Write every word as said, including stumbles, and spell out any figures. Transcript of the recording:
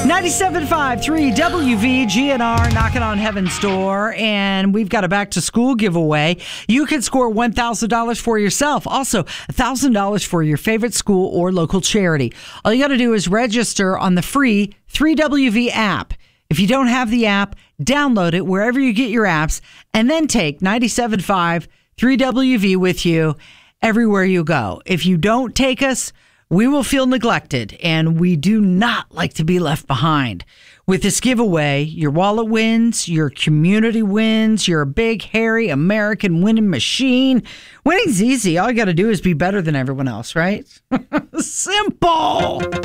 ninety-seven point five, three W V G N R, knocking on heaven's door, and we've got a back-to-school giveaway. You can score one thousand dollars for yourself. Also, one thousand dollars for your favorite school or local charity. All you got to do is register on the free three W V app. If you don't have the app, download it wherever you get your apps, and then take ninety-seven point five, three W V with you everywhere you go. If you don't take us, we will feel neglected, and we do not like to be left behind. With this giveaway, your wallet wins, your community wins, you're a big, hairy American winning machine. Winning's easy. All you got to do is be better than everyone else, right? Simple.